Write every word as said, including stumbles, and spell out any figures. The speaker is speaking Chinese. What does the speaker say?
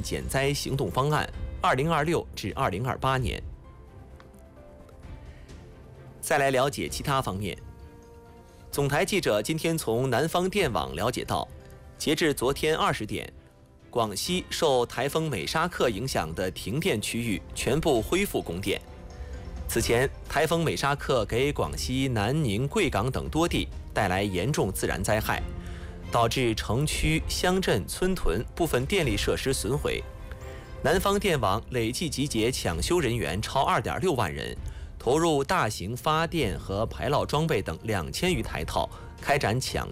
减灾行动方案（二零二六至二零二八年）。再来了解其他方面。总台记者今天从南方电网了解到，截至昨天二十点，广西受台风美沙克影响的停电区域全部恢复供电。此前，台风美沙克给广西南宁、贵港等多地带来严重自然灾害，导致城区、乡镇、村屯部分电力设施损毁。南方电网累计集结抢修人员超二点六万人，投入大型发电和排涝装备等两千余台套，开展抢